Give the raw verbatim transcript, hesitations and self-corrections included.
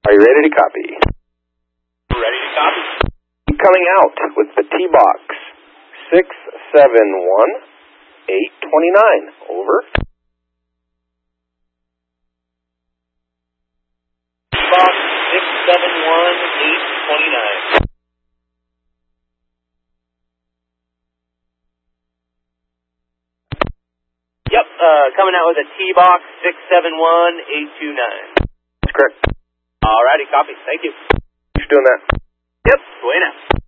Are you ready to copy? Ready to copy. Coming out with the T-Box six seven one eight two nine. Over. T-Box six seven one eight two nine. Yep, uh, coming out with a T-Box six seven one eight two nine. That's correct. Alrighty, copy. Thank you. Who's doing that? Yep, buena.